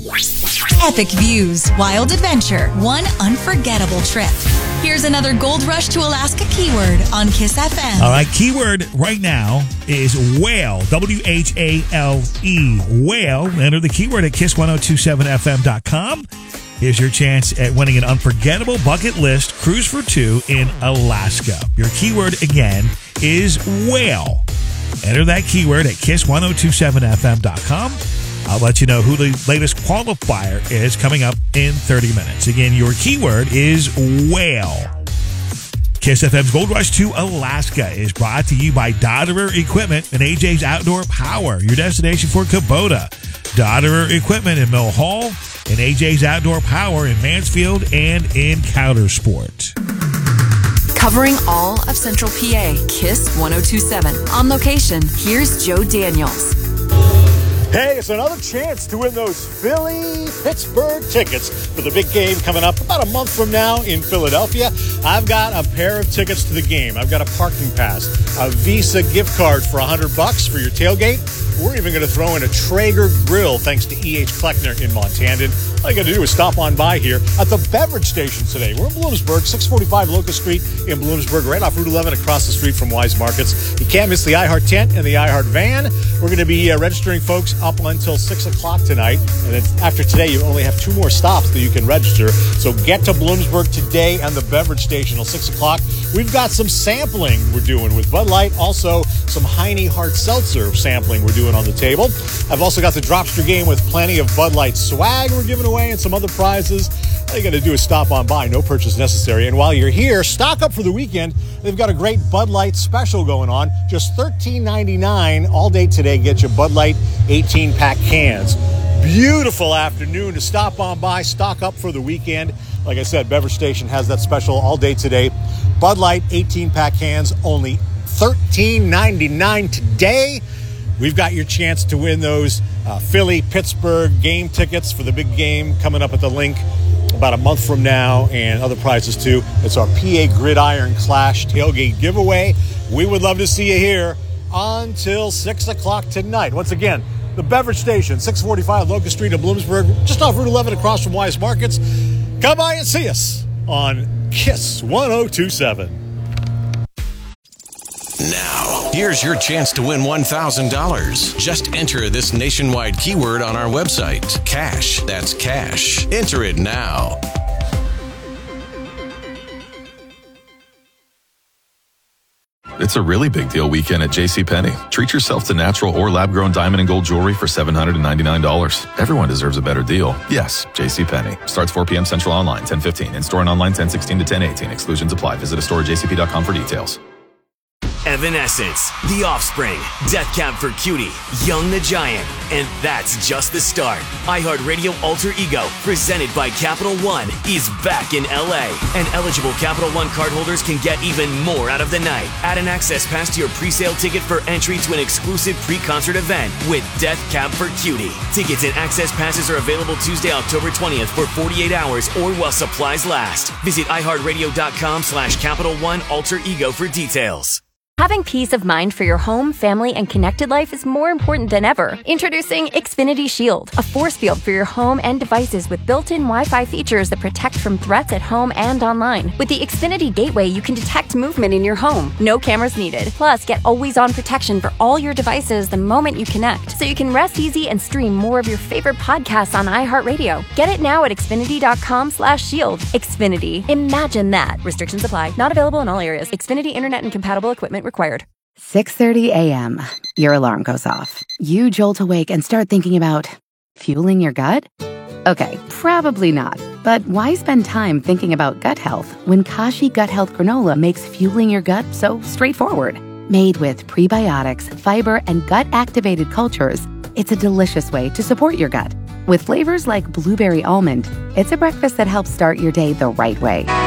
Epic views, wild adventure, one unforgettable trip. Here's another Gold Rush to Alaska keyword on Kiss FM. All right, keyword right now is whale, W-H-A-L-E, whale. Enter the keyword at kiss1027fm.com. Here's your chance at winning an unforgettable bucket list cruise for two in Alaska. Your keyword again is whale. Enter that keyword at kiss1027fm.com. I'll let you know who the latest qualifier is coming up in 30 minutes. Again, your keyword is whale. Kiss FM's Gold Rush to Alaska is brought to you by Dodderer Equipment and AJ's Outdoor Power, your destination for Kubota. Dodderer Equipment in Mill Hall and AJ's Outdoor Power in Mansfield and in Coudersport. Covering all of Central PA, Kiss 1027. On location, here's Joe Daniels. Hey, it's another chance to win those Philly-Pittsburgh tickets for the big game coming up about a month from now in Philadelphia. I've got a pair of tickets to the game. I've got a parking pass, a Visa gift card for $100 for your tailgate. We're even going to throw in a Traeger grill thanks to E.H. Kleckner in Montandon. All you got to do is stop on by here at the beverage station today. We're in Bloomsburg, 645 Locust Street in Bloomsburg, right off Route 11 across the street from Wise Markets. You can't miss the iHeart tent and the iHeart van. We're going to be registering folks up until 6 o'clock tonight. And then after today, you only have 2 more stops that you can register. So get to Bloomsburg today and the beverage station till 6 o'clock. We've got some sampling we're doing with Bud Light. Also, some Heine Hard Seltzer sampling we're doing on the table. I've also got the Dropster game with plenty of Bud Light swag we're giving away and some other prizes. All you got to do is stop on by. No purchase necessary. And while you're here, stock up for the weekend. They've got a great Bud Light special going on. Just $13.99 all day today. Get your Bud Light 18-pack cans. Beautiful afternoon to stop on by. Stock up for the weekend. Like I said, Beverage Station has that special all day today. Bud Light 18-pack cans, only $13.99 today. We've got your chance to win those Philly-Pittsburgh game tickets for the big game coming up at the Link about a month from now, and other prizes too. It's our PA Gridiron Clash tailgate giveaway. We would love to see you here until 6 o'clock tonight. Once again, the Beverage Station, 645 Locust Street in Bloomsburg, just off Route 11 across from Wise Markets. Come by and see us on Kiss 1027. Now, here's your chance to win $1,000. Just enter this nationwide keyword on our website. Cash. That's cash. Enter it now. It's a really big deal weekend at JCPenney. Treat yourself to natural or lab-grown diamond and gold jewelry for $799. Everyone deserves a better deal. Yes, JCPenney. Starts 4 p.m. Central online, 10:15. In-store and online, 10:16 to 10:18. Exclusions apply. Visit a store at jcp.com for details. Evanescence, The Offspring, Death Cab for Cutie, Young the Giant, and that's just the start. iHeartRadio Alter Ego, presented by Capital One, is back in LA, and eligible Capital One cardholders can get even more out of the night. Add an access pass to your pre-sale ticket for entry to an exclusive pre-concert event with Death Cab for Cutie. Tickets and access passes are available Tuesday, October 20th for 48 hours or while supplies last. Visit iHeartRadio.com/Capital One Alter Ego for details. Having peace of mind for your home, family, and connected life is more important than ever. Introducing Xfinity Shield, a force field for your home and devices with built-in Wi-Fi features that protect from threats at home and online. With the Xfinity Gateway, you can detect movement in your home. No cameras needed. Plus, get always-on protection for all your devices the moment you connect, so you can rest easy and stream more of your favorite podcasts on iHeartRadio. Get it now at Xfinity.com/shield. Xfinity. Imagine that. Restrictions apply. Not available in all areas. Xfinity Internet and compatible equipment required. 6:30 a.m. Your alarm goes off. You jolt awake and start thinking about fueling your gut? Okay, probably not. But why spend time thinking about gut health when Kashi Gut Health Granola makes fueling your gut so straightforward? Made with prebiotics, fiber, and gut-activated cultures, it's a delicious way to support your gut. With flavors like blueberry almond, it's a breakfast that helps start your day the right way.